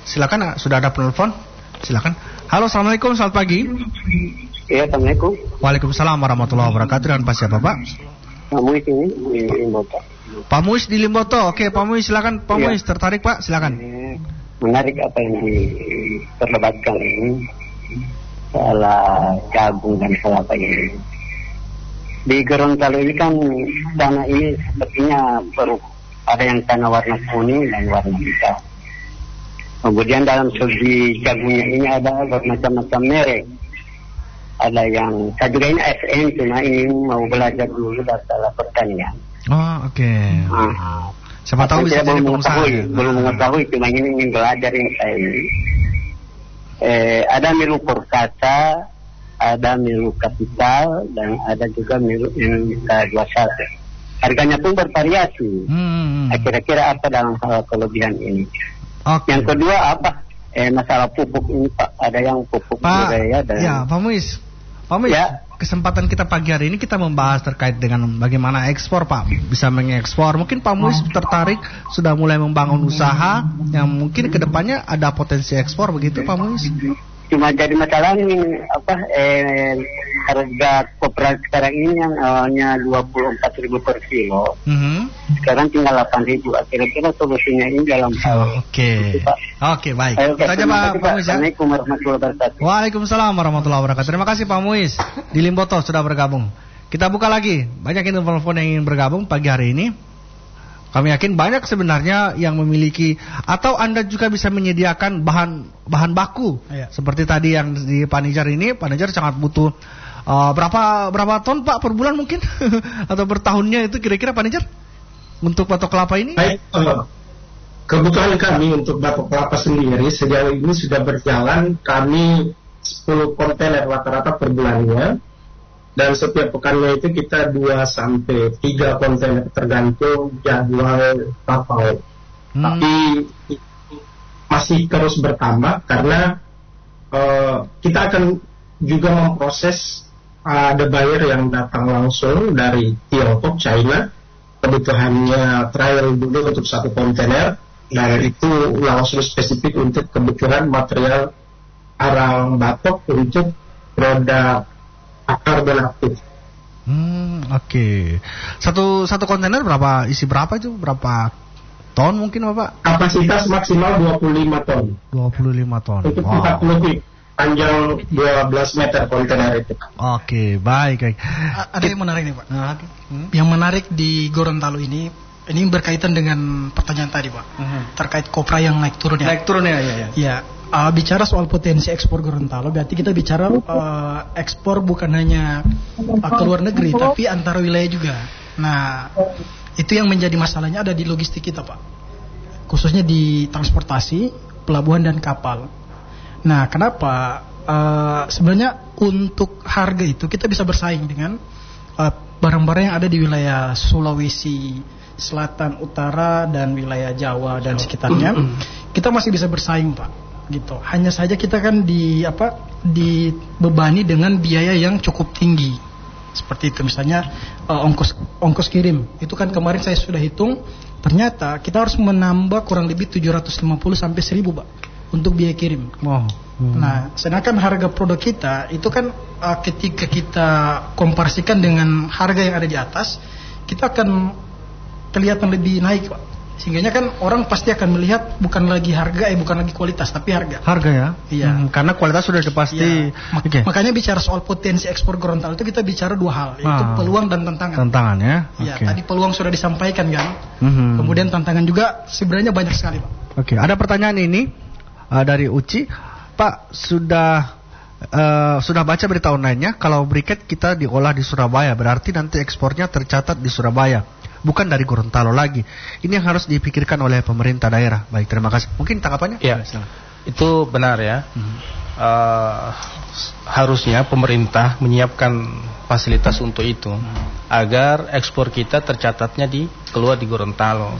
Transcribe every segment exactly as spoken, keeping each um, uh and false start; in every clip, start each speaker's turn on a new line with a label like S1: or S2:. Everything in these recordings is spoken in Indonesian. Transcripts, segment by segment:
S1: Silakan, sudah ada penelpon. Silakan. Halo, assalamualaikum, selamat pagi.
S2: Iya, assalamualaikum.
S1: Waalaikumsalam warahmatullahi wabarakatuh. Dan Pak siapa, Pak?
S2: Pak Muis ini di Limboto.
S1: Pak Muis di Limboto. Oke, Pak Muis silakan. Pak Muis ya. Tertarik, Pak? Silakan.
S2: Menarik apa yang diperdebatkan ini soal jagung dan kelapa ini. Di Gorontalo ini kan tanah ini sepertinya baru ada yang tanah warna kuning dan warna hitam. Kemudian dalam segi jagungnya ini ada bermacam-macam merek. Ada yang saya juga ini S N, cuma ini mau belajar dulu masalah pertanian.
S1: Oh, oke. Okay.
S2: Nah,
S1: siapa tahu bisa jadi pengusaha.
S2: Ya? Belum mengetahui, cuma ini ingin belajar yang saya ini. Eh, ada milu Perkasa, ada milu Kapital, dan ada juga milu N K dua puluh satu. Harganya pun bervariasi. Hmm. Kira-kira apa dalam hal kelebihan ini? Okay. Yang kedua apa? Eh, masalah pupuk ini Pak. Ada yang pupuk budaya dan...
S1: Ya, Pak Muis. Pak Muis, ya. Kesempatan kita pagi hari ini kita membahas terkait dengan bagaimana ekspor Pak. Bisa mengekspor. Mungkin Pak Muis oh. tertarik sudah mulai membangun usaha yang mungkin kedepannya ada potensi ekspor begitu Pak Muis?
S2: Cuma jadi masalah ini apa eh, harga kopra sekarang ini yang awalnya dua puluh empat ribu per kilo, mm-hmm. sekarang tinggal delapan ribu. Kira-kira solusinya ini dalam hal
S1: Oke, oke baik. Ayo, kita aja Pak, Pak Muis ya.
S2: Assalamualaikum warahmatullahi wabarakatuh.
S1: Waalaikumsalam warahmatullahi wabarakatuh. Terima kasih Pak Muis di Limboto sudah bergabung. Kita buka lagi, banyak telepon yang ingin bergabung pagi hari ini. Kami yakin banyak sebenarnya yang memiliki atau Anda juga bisa menyediakan bahan bahan baku ya. Seperti tadi yang di Pak Nijar ini, Pak Nijar sangat butuh uh, berapa berapa ton Pak per bulan mungkin atau per tahunnya itu kira-kira Pak Nijar untuk batok kelapa ini?
S3: Baik, uh, kebutuhan kami untuk batok kelapa sendiri sejauh ini sudah berjalan kami sepuluh kontainer rata-rata per bulannya. Dan setiap pekannya itu kita dua sampai tiga kontainer tergantung jadwal kapal. Hmm. Tapi masih terus bertambah karena uh, kita akan juga memproses uh, ada buyer yang datang langsung dari Tiongkok, China. Kebutuhannya trial dulu untuk satu kontainer dan itu langsung spesifik untuk kebutuhan material arang batok untuk produk akar dan aktif.
S1: Hmm, oke. Okay. Satu satu kontainer berapa isi berapa itu? Berapa ton mungkin Bapak?
S3: Kapasitas maksimal dua puluh lima ton.
S1: dua puluh lima ton.
S3: Untuk
S1: wow.
S3: empat puluh feet. Panjang dua belas meter kontainer itu.
S1: Oke, okay, baik, baik.
S4: A- ada yang menarik nih Pak. Nah, okay. hmm? Yang menarik di Gorontalo ini ini berkaitan dengan pertanyaan tadi Pak. Uh-huh. Terkait kopra yang naik turun ya.
S1: Naik turun ya, ya, ya.
S4: Ya. Uh, bicara soal potensi ekspor Gorontalo, berarti kita bicara uh, ekspor bukan hanya uh, ke luar negeri, tapi antar wilayah juga. Nah, itu yang menjadi masalahnya ada di logistik kita, Pak. Khususnya di transportasi, pelabuhan dan kapal. Nah, kenapa? Uh, sebenarnya untuk harga itu kita bisa bersaing dengan uh, barang-barang yang ada di wilayah Sulawesi Selatan, Utara, dan wilayah Jawa dan sekitarnya. Kita masih bisa bersaing, Pak. Gitu. Hanya saja kita kan di apa dibebani dengan biaya yang cukup tinggi. Seperti itu misalnya uh, ongkos ongkos kirim. Itu kan kemarin saya sudah hitung, ternyata kita harus menambah kurang lebih tujuh ratus lima puluh sampai seribu, Pak, untuk biaya kirim.
S1: Wow. Hmm.
S4: Nah, sedangkan harga produk kita itu kan uh, ketika kita komparasikan dengan harga yang ada di atas, kita akan kelihatan lebih naik, Pak. Sehingga kan orang pasti akan melihat bukan lagi harga, eh bukan lagi kualitas, tapi harga.
S1: Harga ya? Iya. Hmm, karena kualitas sudah pasti.
S4: Ya. Mak- okay. Makanya bicara soal potensi ekspor Gorontalo itu kita bicara dua hal, yaitu ah, peluang dan tantangan.
S1: Tantangan ya?
S4: Iya.
S1: Okay.
S4: Tadi peluang sudah disampaikan kan.
S1: Mm-hmm.
S4: Kemudian tantangan juga sebenarnya banyak sekali, Pak.
S1: Oke. Okay. Ada pertanyaan ini uh, dari Uci, Pak, sudah uh, sudah baca berita online-nya kalau briket kita diolah di Surabaya, berarti nanti ekspornya tercatat di Surabaya. Bukan dari Gorontalo lagi. Ini yang harus dipikirkan oleh pemerintah daerah. Baik, terima kasih. Mungkin tanggapannya?
S5: Ya, itu benar ya. Hmm. Uh, harusnya pemerintah menyiapkan fasilitas untuk itu, hmm. agar ekspor kita tercatatnya di keluar di Gorontalo.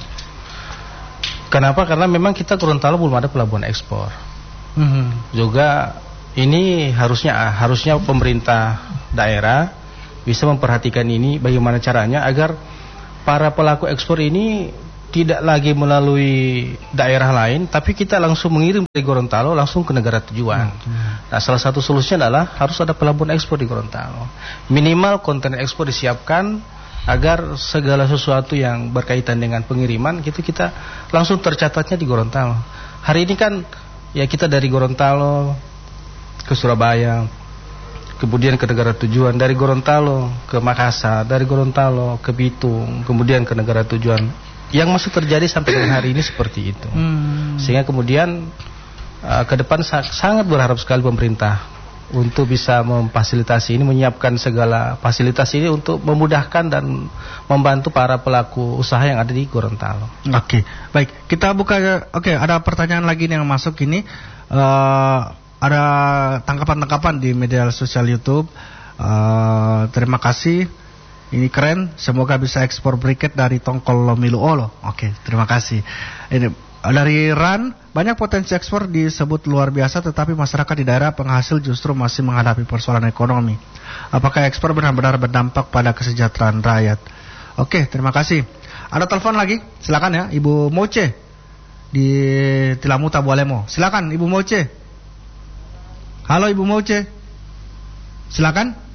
S5: Kenapa? Karena memang kita Gorontalo belum ada pelabuhan ekspor. Hmm. Juga ini harusnya harusnya pemerintah daerah bisa memperhatikan ini, bagaimana caranya agar para pelaku ekspor ini tidak lagi melalui daerah lain, tapi kita langsung mengirim dari Gorontalo langsung ke negara tujuan. Hmm. Nah, salah satu solusinya adalah harus ada pelabuhan ekspor di Gorontalo. Minimal kontainer ekspor disiapkan agar segala sesuatu yang berkaitan dengan pengiriman gitu kita langsung tercatatnya di Gorontalo. Hari ini kan ya kita dari Gorontalo ke Surabaya, kemudian ke negara tujuan, dari Gorontalo ke Makassar, dari Gorontalo ke Bitung, kemudian ke negara tujuan. Yang masih terjadi sampai dengan hari ini seperti itu. Hmm. Sehingga kemudian uh, ke depan sa- sangat berharap sekali pemerintah untuk bisa memfasilitasi ini, menyiapkan segala fasilitas ini untuk memudahkan dan membantu para pelaku usaha yang ada di Gorontalo.
S1: Oke, okay. Baik, kita buka. Oke, okay, ada pertanyaan lagi yang masuk ini. Uh, ada tangkapan-tangkapan di media sosial YouTube. Uh, terima kasih. Ini keren, semoga bisa ekspor briket dari Tongkol Lomilu Olo. Oke, terima kasih. Ini dari Ran, banyak potensi ekspor disebut luar biasa, tetapi masyarakat di daerah penghasil justru masih menghadapi persoalan ekonomi. Apakah ekspor benar-benar berdampak pada kesejahteraan rakyat? Oke, terima kasih. Ada telepon lagi? Silakan ya, Ibu Moce di Tilamuta Bualemo. Silakan, Ibu Moce. Halo, Ibu Moce. Silakan.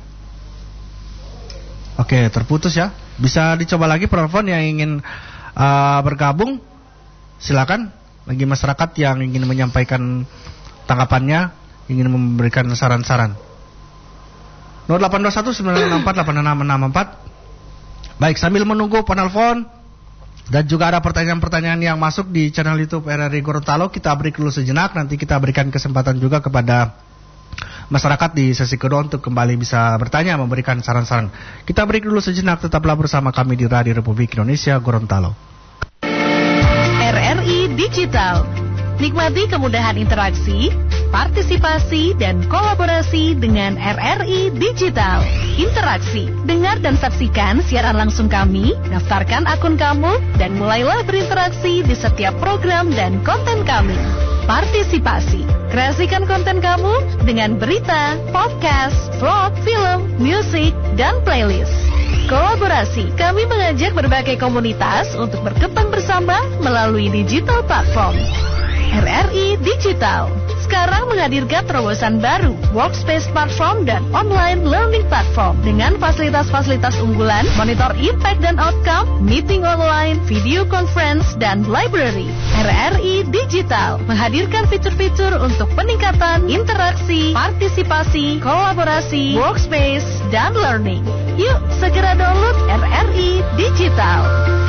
S1: Oke, terputus ya. Bisa dicoba lagi penelpon yang ingin uh, bergabung. Silakan. Bagi masyarakat yang ingin menyampaikan tanggapannya, ingin memberikan saran-saran. nol delapan dua satu sembilan enam empat delapan enam enam empat. Baik, sambil menunggu penelpon dan juga ada pertanyaan-pertanyaan yang masuk di channel YouTube R R I Gorontalo, kita break dulu sejenak. Nanti kita berikan kesempatan juga kepada masyarakat di sesi kedua untuk kembali bisa bertanya, memberikan saran-saran. Kita break dulu sejenak, tetaplah bersama kami di Radio Republik Indonesia Gorontalo.
S6: R R I Digital. Nikmati kemudahan interaksi, partisipasi, dan kolaborasi dengan R R I Digital. Interaksi, dengar dan saksikan siaran langsung kami, daftarkan akun kamu, dan mulailah berinteraksi di setiap program dan konten kami. Partisipasi, kreasikan konten kamu dengan berita, podcast, vlog, film, musik, dan playlist. Kolaborasi, kami mengajak berbagai komunitas untuk berkembang bersama melalui digital platform. R R I Digital sekarang menghadirkan terobosan baru, workspace platform dan online learning platform dengan fasilitas-fasilitas unggulan, monitor impact dan outcome, meeting online, video conference, dan library. R R I Digital menghadirkan fitur-fitur untuk peningkatan interaksi, partisipasi, kolaborasi, workspace, dan learning. Yuk segera download R R I Digital.